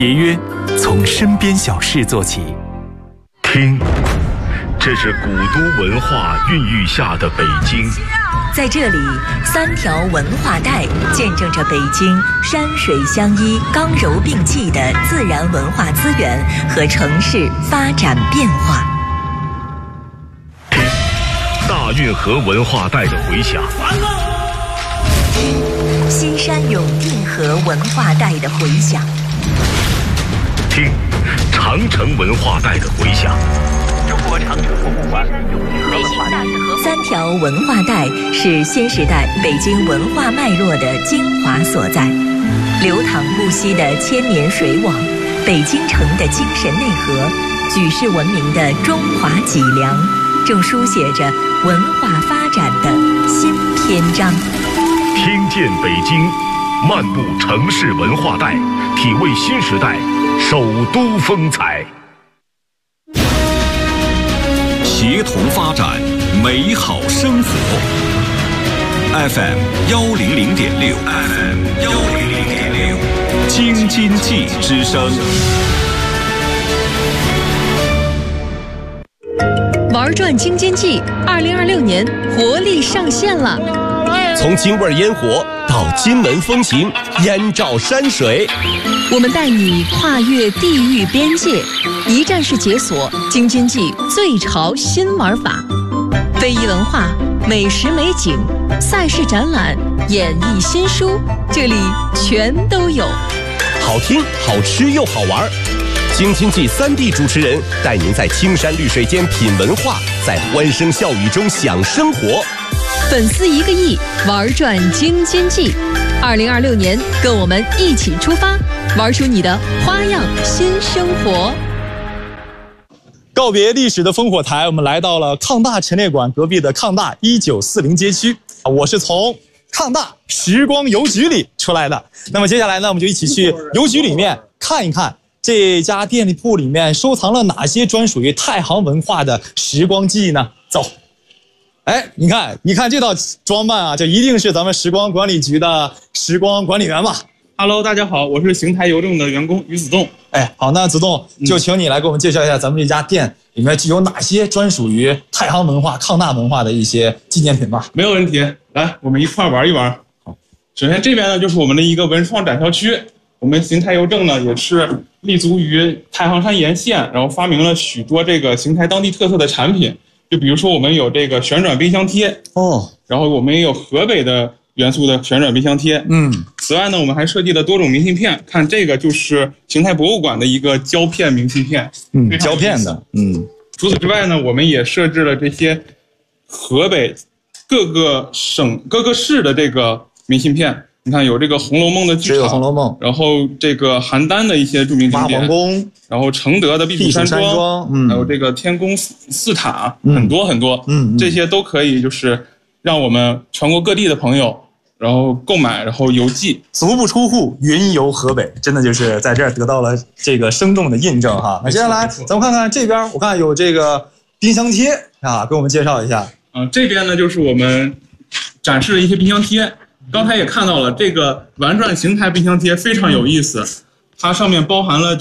节约从身边小事做起。 听，这是古都文化孕育下的北京。 在这里，3条文化带见证着北京山水相依、刚柔并济的自然文化资源和城市发展变化。 听，大运河文化带的回响。 西山永定河文化带的回响。 听，长城文化带的回响。 中国长城博物馆北京大运河3条文化带是新时代北京文化脉络的精华所在，流淌不息的千年水网，北京城的精神内核，举世闻名的中华脊梁，正书写着文化发展的新篇章。 听见北京，漫步城市文化带，体味新时代首都风采。 协同发展，美好生活。FM 100.6 ，FM 100.6，京津冀之声。 玩转京津冀，2026年活力上线了。 从京味烟火到金门风情，燕赵山水， 我们带你跨越地域边界，一站式解锁京津冀最潮新玩法，非遗文化、美食美景、赛事展览、演艺新书，这里全都有。 好听、好吃又好玩。京津冀3D 主持人带您在青山绿水间品文化，在欢声笑语中享生活。 粉丝1个亿，玩转京津冀。2026年，跟我们一起出发，玩出你的花样新生活。 告别历史的烽火台，我们来到了抗大陈列馆隔壁的抗大1940街区。我是从抗大时光邮局里出来的。那么接下来呢，我们就一起去邮局里面看一看这家店里铺里面收藏了哪些专属于太行文化的时光记忆呢？走。哎，你看，一看这套装扮啊，这一定是咱们时光管理局的时光管理员吧。 Hello， 大家好，我是邢台邮政的员工于子栋。 哎，好，那子栋就请你来给我们介绍一下咱们这家店里面有哪些专属于太行文化、抗大文化的一些纪念品吧。 没有问题，来，我们一块玩一玩。好，首先这边呢就是我们的一个文创展销区。我们邢台邮政呢也是立足于太行山沿线，然后发明了许多这个邢台当地特色的产品。就比如说我们有这个旋转冰箱贴哦，然后我们也有河北的元素的旋转冰箱贴。此外呢，我们还设计了多种明信片，看这个就是邢台博物馆的一个胶片明信片， 胶片的。 除此之外呢，我们也设置了这些河北各个省各个市的这个明信片。你看有这个《红楼梦》的剧场，《红楼梦》， 然后这个邯郸的一些著名景点， 八皇宫， 然后承德的避暑山庄，还有这个天宫四塔，很多很多，这些都可以就是让我们全国各地的朋友，然后购买，然后邮寄， 足不出户，云游河北，真的就是在这儿得到了这个生动的印证哈。那接下来咱们看看这边，我看有这个冰箱贴啊，给我们介绍一下。 这边呢就是我们展示的一些冰箱贴。刚才也看到了这个玩转邢台冰箱贴非常有意思，它上面包含了